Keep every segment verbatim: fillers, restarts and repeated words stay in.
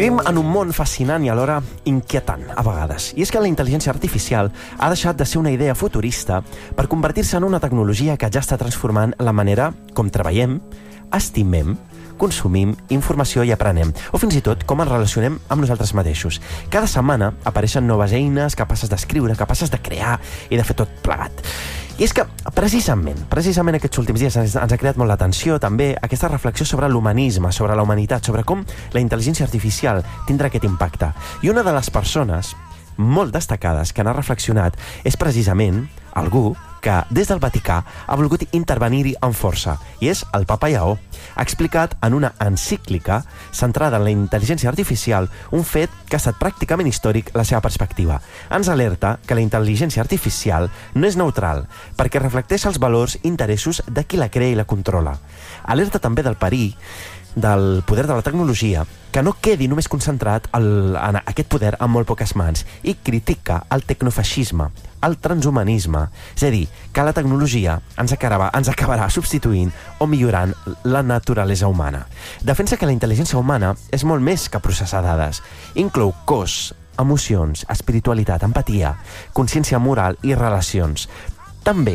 Vivim en un món fascinant i alhora inquietant, a vegades. I és que la intel·ligència artificial ha deixat de ser una idea futurista per convertir-se en una tecnologia que ja està transformant la manera com treballem, estimem, consumim informació i aprenem, o fins i tot com ens relacionem amb nosaltres mateixos. Cada setmana apareixen noves eines capaces d'escriure, capaces de crear i de fer tot plegat. I és que, precisament, precisament aquests últims dies ens, ens ha creat molt l'atenció també aquesta reflexió sobre l'humanisme, sobre la humanitat, sobre com la intel·ligència artificial tindrà aquest impacte. I una de les persones molt destacades que n'ha reflexionat és precisament algú que des del Vaticà ha volgut intervenir-hi amb força, i és el Papa Lleó. Ha explicat en una encíclica centrada en la intel·ligència artificial un fet que ha estat pràcticament històric la seva perspectiva. Ens alerta que la intel·ligència artificial no és neutral, perquè reflecteix els valors i interessos de qui la crea i la controla. Alerta també del perill del poder de la tecnologia, que no quedi només concentrat el, en aquest poder en molt poques mans, i critica el tecnofeixisme, el transhumanisme, és a dir, que la tecnologia ens acabarà, ens acabarà substituint o millorant la naturalesa humana. Defensa que la intel·ligència humana és molt més que processar dades. Inclou cos, emocions, espiritualitat, empatia, consciència moral i relacions. També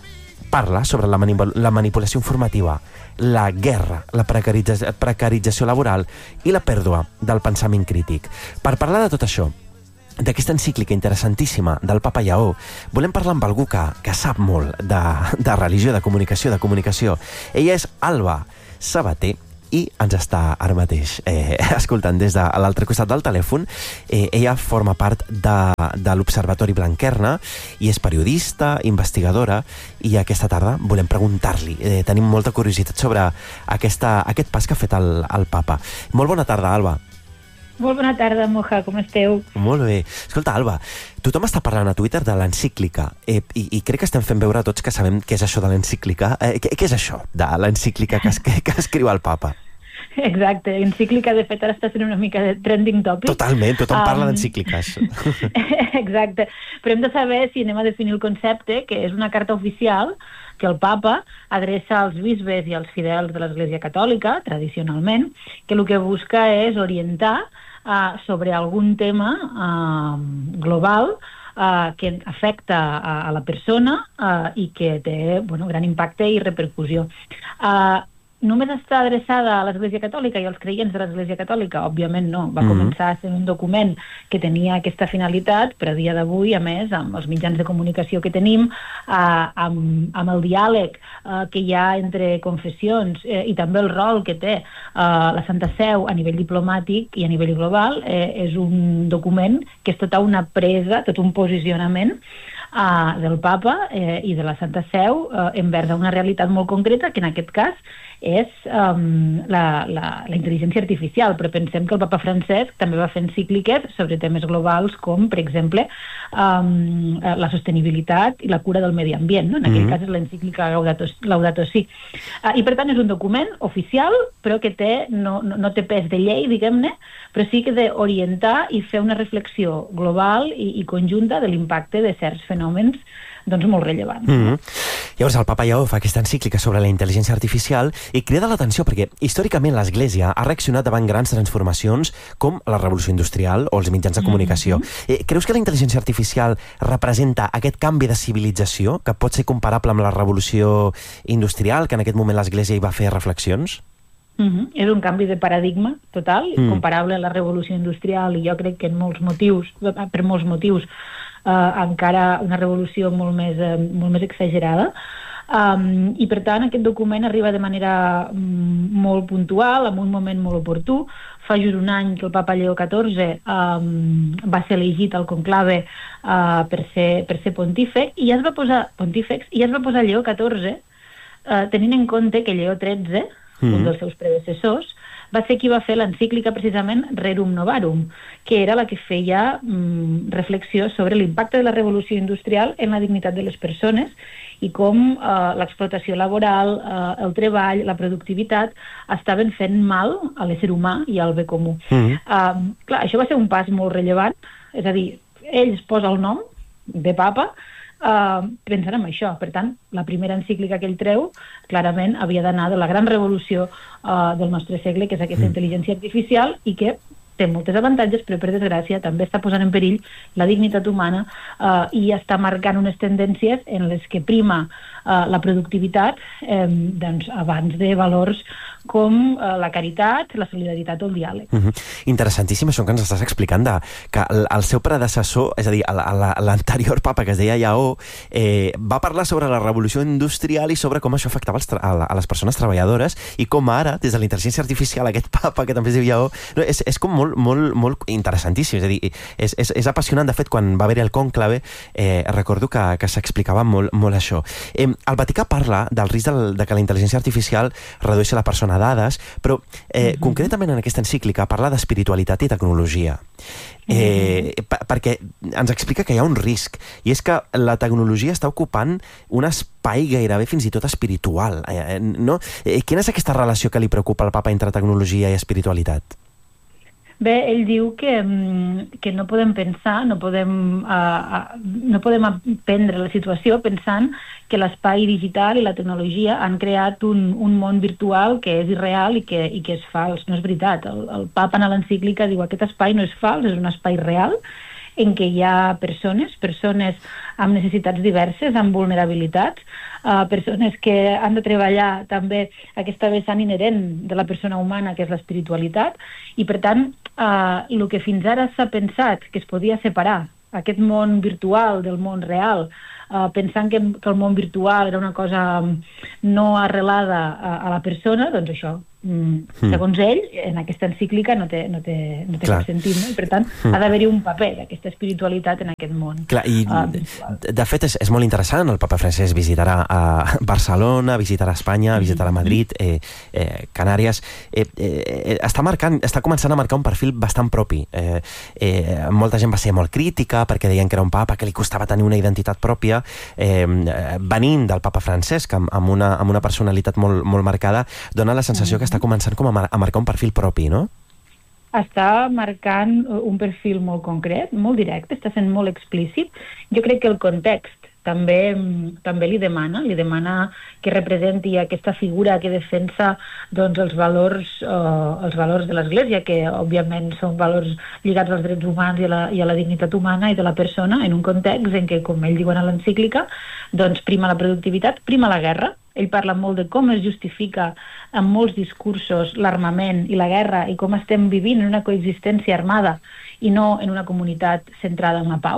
parla sobre la, manip la manipulació informativa, la guerra, la precaritza precarització laboral i la pèrdua del pensament crític. Per parlar de tot això, d'aquesta encíclica interessantíssima del Papa Lleó, volem parlar amb algú que, que sap molt de, de religió, de comunicació, de comunicació. Ella és Alba Sabater, i ens està ara mateix eh, escoltant des de l'altre costat del telèfon. Eh, ella forma part de, de l'Observatori Blanquerna i és periodista, investigadora, i aquesta tarda volem preguntar-li. Eh, tenim molta curiositat sobre aquesta, aquest pas que ha fet el, el Papa. Molt bona tarda, Alba. Molt bona tarda, Moja, com esteu? Molt bé. Escolta, Alba, tothom està parlant a Twitter de l'encíclica eh, i, i crec que estem fent veure a tots que sabem què és això de l'encíclica. Eh, què, què és això de l'encíclica que, es, que, que escriu el Papa? Exacte, encíclica de fet ara està sent una mica de trending topic. Totalment, tothom um... parla d'encícliques. Exacte, però hem de saber si anem a definir el concepte, que és una carta oficial que el Papa adreça als bisbes i als fidels de l'Església Catòlica, tradicionalment, que el que busca és orientar uh, sobre algun tema uh, global uh, que afecta a, a la persona uh, i que té bueno, gran impacte i repercussió. Uh, Només està adreçada a l'Església Catòlica i als creients de l'Església Catòlica? Òbviament no. Va mm-hmm. començar a ser un document que tenia aquesta finalitat, però a dia d'avui, a més, amb els mitjans de comunicació que tenim, eh, amb, amb el diàleg eh, que hi ha entre confessions eh, i també el rol que té eh, la Santa Seu a nivell diplomàtic i a nivell global, eh, és un document que és tota una presa, tot un posicionament Uh, del Papa eh, i de la Santa Seu uh, envers una realitat molt concreta, que en aquest cas és um, la, la, la intel·ligència artificial, però pensem que el Papa Francesc també va fer encícliques sobre temes globals com, per exemple, um, la sostenibilitat i la cura del medi ambient, no? En aquell mm-hmm. cas és l'encíclica Laudato, Laudato Si. Uh, I per tant és un document oficial, però que té, no, no, no té pes de llei, diguem-ne, però sí que d'orientar i fer una reflexió global i, i conjunta de l'impacte de certs fenòmens doncs molt rellevants. Mm-hmm. Llavors el Papa Lleó fa aquesta encíclica sobre la intel·ligència artificial i crida l'atenció perquè històricament l'Església ha reaccionat davant grans transformacions com la revolució industrial o els mitjans de comunicació. Mm-hmm. eh, creus que la intel·ligència artificial representa aquest canvi de civilització que pot ser comparable amb la revolució industrial, que en aquest moment l'Església hi va fer reflexions? Mm-hmm. És un canvi de paradigma total, mm. comparable a la revolució industrial, i jo crec que en molts motius, per molts motius, Uh, encara una revolució molt més, uh, molt més exagerada. Um, I per tant aquest document arriba de manera um, molt puntual, en un moment molt oportú. Fa just un any que el Papa Lleó catorze um, va ser elegit al conclave uh, per, ser, per ser pontífex, i ja es va posar pontífex, i ja es va posar Lleó catorze uh, tenint en compte que Lleó tretze, mm. un dels seus predecessors, va ser qui va fer l'encíclica precisament Rerum Novarum, que era la que feia mm, reflexió sobre l'impacte de la revolució industrial en la dignitat de les persones i com eh, l'explotació laboral, eh, el treball, la productivitat estaven fent mal a l'ésser humà i al bé comú. Mm-hmm. eh, clar, això va ser un pas molt rellevant, és a dir, ell es posa el nom de papa Uh, pensant en això. Per tant, la primera encíclica que ell treu clarament havia d'anar de la gran revolució uh, del nostre segle, que és aquesta mm. intel·ligència artificial, i que té moltes avantatges, però per desgràcia també està posant en perill la dignitat humana eh, i està marcant unes tendències en les que prima eh, la productivitat eh, doncs, abans de valors com eh, la caritat, la solidaritat o el diàleg. Uh -huh. Interessantíssim això que ens estàs explicant, de, que el, el seu predecessor, és a dir, l'anterior papa, que es deia Lleó, eh, va parlar sobre la revolució industrial i sobre com això afectava els a, a les persones treballadores, i com ara, des de la intel·ligència artificial, aquest papa, que també es diu Lleó, no, és, és com molt, molt, molt interessantíssim, és a dir, és, és, és apassionant. De fet, quan va haver-hi el cònclave, eh, recordo que, que s'explicava molt, molt això. Eh, el Vaticà parla del risc del, de que la intel·ligència artificial redueixi la persona dades, però eh, mm-hmm. concretament en aquesta encíclica parla d'espiritualitat i tecnologia. Eh, mm-hmm. perquè ens explica que hi ha un risc, i és que la tecnologia està ocupant un espai gairebé fins i tot espiritual. Eh, no? eh, quina és aquesta relació que li preocupa al papa entre tecnologia i espiritualitat? Bé, ell diu que, que no podem pensar, no podem, uh, no podem aprendre la situació pensant que l'espai digital i la tecnologia han creat un, un món virtual que és irreal i que, i que és fals. No és veritat. El, el papa en l'encíclica diu que aquest espai no és fals, és un espai real en què hi ha persones, persones amb necessitats diverses, amb vulnerabilitats, uh, persones que han de treballar també aquesta vessant inherent de la persona humana, que és l'espiritualitat, i per tant, uh, el que fins ara s'ha pensat que es podia separar aquest món virtual del món real, uh, pensant que, que el món virtual era una cosa no arrelada a, a la persona, doncs això, mm. segons ell, en aquesta encíclica no té, no té, no té cap sentit, no? I per tant mm. ha d'haver-hi un paper d'aquesta espiritualitat en aquest món. Clar, i uh, de fet és, és molt interessant. El papa Francesc visitarà a Barcelona, visitarà Espanya, visitarà Madrid, eh, eh, Canàries. Eh, eh, està marcant, està començant a marcar un perfil bastant propi. Eh, eh, molta gent va ser molt crítica perquè deien que era un papa que li costava tenir una identitat pròpia, eh, venint del papa Francesc amb, amb, una, amb una personalitat molt, molt marcada, dona la sensació mm. que està començant com a, mar a marcar un perfil propi, no? Està marcant un perfil molt concret, molt directe, està sent molt explícit. Jo crec que el context també, també li demana, li demana que representi aquesta figura que defensa doncs, els valors eh, els valors de l'Església, que òbviament són valors lligats als drets humans i a, la, i a la dignitat humana i de la persona, en un context en què, com ell diu en l'encíclica, doncs prima la productivitat, prima la guerra. Ell parla molt de com es justifica en molts discursos l'armament i la guerra i com estem vivint en una coexistència armada i no en una comunitat centrada en la pau.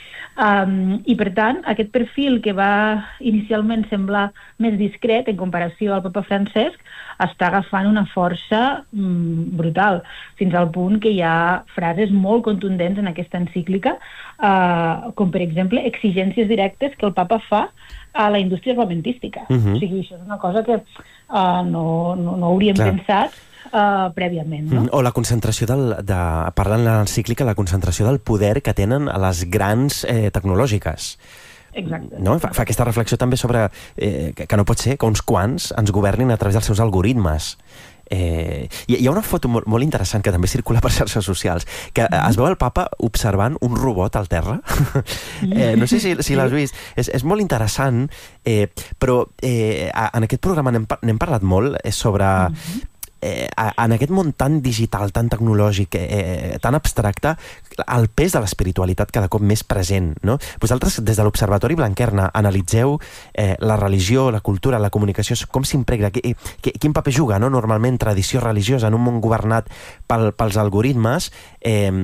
Um, I per tant, aquest perfil que va inicialment semblar més discret en comparació al papa Francesc està agafant una força mm, brutal, fins al punt que hi ha frases molt contundents en aquesta encíclica, uh, com per exemple exigències directes que el papa fa a la indústria armamentística. Uh-huh. O sigui, això és una cosa que uh, no, no, no hauríem Clar. pensat Uh, prèviament, no? O la concentració del, de, parlant en l'encíclica, la concentració del poder que tenen a les grans eh, tecnològiques. Exacte. No? Fa, fa aquesta reflexió també sobre eh, que, que no pot ser que uns quants ens governin a través dels seus algoritmes. Eh, hi, hi ha una foto molt, molt interessant que també circula per xarxes socials, que mm. es veu el papa observant un robot al terra. eh, no sé si, si l'has vist. És, és molt interessant, eh, però eh, en aquest programa n'hem parlat molt sobre... Mm-hmm. Eh, en aquest món tan digital, tan tecnològic, eh, tan abstracte, el pes de l'espiritualitat cada cop més present, no? Vosaltres, des de l'Observatori Blanquerna, analitzeu eh, la religió, la cultura, la comunicació, com s'impregna, quin paper juga, no? Normalment, tradició religiosa en un món governat pel, pels algoritmes. Eh,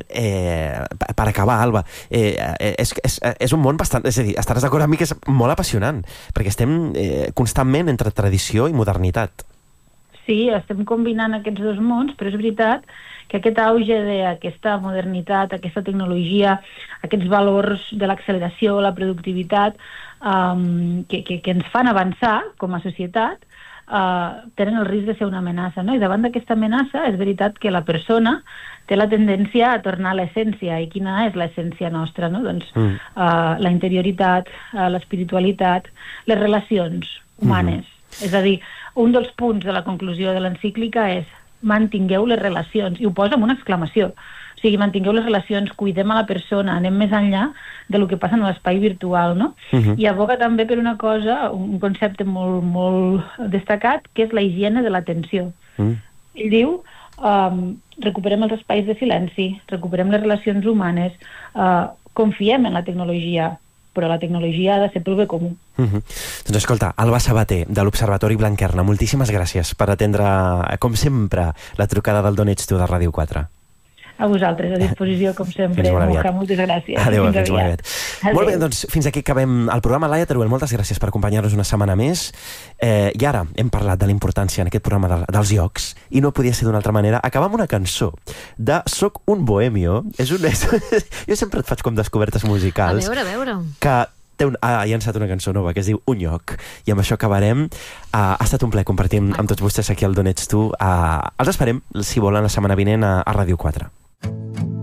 eh, per acabar, Alba, eh, és, és, és un món bastant... És a dir, estaràs d'acord amb mi que és molt apassionant, perquè estem eh, constantment entre tradició i modernitat. Sí, estem combinant aquests dos mons, però és veritat que aquest auge d'aquesta modernitat, aquesta tecnologia, aquests valors de l'acceleració, la productivitat, um, que, que, que ens fan avançar com a societat, uh, tenen el risc de ser una amenaça, no? I davant d'aquesta amenaça és veritat que la persona té la tendència a tornar a l'essència. I quina és l'essència nostra, no? Doncs mm. uh, la interioritat, uh, l'espiritualitat, les relacions humanes. Mm-hmm. És a dir, un dels punts de la conclusió de l'encíclica és mantingueu les relacions, i ho posa amb una exclamació. O sigui, mantingueu les relacions, cuidem a la persona, anem més enllà del que passa en l'espai virtual, no? Uh-huh. I aboga també per una cosa, un concepte molt, molt destacat, que és la higiene de l'atenció. Uh-huh. Ell diu, um, recuperem els espais de silenci, recuperem les relacions humanes, uh, confiem en la tecnologia, però la tecnologia ha de ser pel bé comú. Mm-hmm. Doncs escolta, Alba Sabater, de l'Observatori Blanquerna, moltíssimes gràcies per atendre, com sempre, la trucada del D'on ets tu de Ràdio quatre. A vosaltres, a disposició, com sempre. Moja, moltes gràcies. Adéu, fins, fins molt aviat. Adéu. Molt bé, doncs fins aquí acabem el programa. Laia Teruel, moltes gràcies per acompanyar-nos una setmana més. Eh, I ara hem parlat de la importància en aquest programa de, dels llocs, i no podia ser d'una altra manera. Acabar amb una cançó de Soc un bohemio. És un... jo sempre et faig com descobertes musicals. A veure, a veure. Que té un, ha llançat una cançó nova que es diu Un lloc, i amb això acabarem. Uh, ha estat un plaer compartir amb tots vostès aquí al D'on ets tu. Uh, els esperem, si volen, la setmana vinent a, a Ràdio quatre.